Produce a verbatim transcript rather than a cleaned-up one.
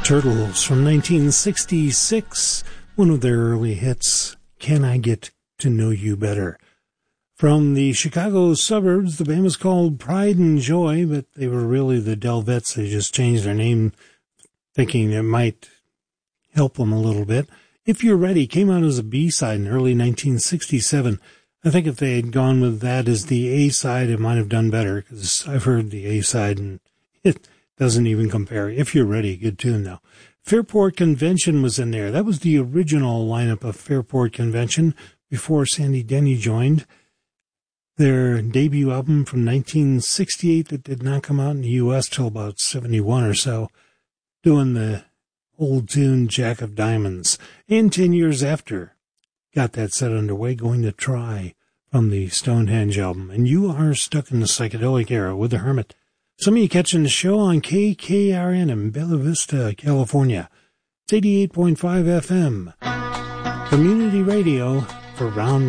Turtles from nineteen sixty-six, one of their early hits, Can I Get to Know You Better? From the Chicago suburbs, the band was called Pride and Joy, but they were really the Delvettes. They just changed their name, thinking it might help them a little bit. If You're Ready came out as a B-side in early nineteen sixty-seven. I think if they had gone with that as the A-side, it might have done better, because I've heard the A-side and it doesn't even compare. If You're Ready, good tune though. Fairport Convention was in there. That was the original lineup of Fairport Convention before Sandy Denny joined. Their debut album from nineteen sixty-eight that did not come out in the U S till about seventy-one or so, doing the old tune Jack of Diamonds. And ten years after, got that set underway, Going to Try from the Stonehenge album. And you are stuck in the psychedelic era with the Hermit. Some of you catching the show on K K R N in Bella Vista, California. It's eighty-eight point five F M. Community radio for Round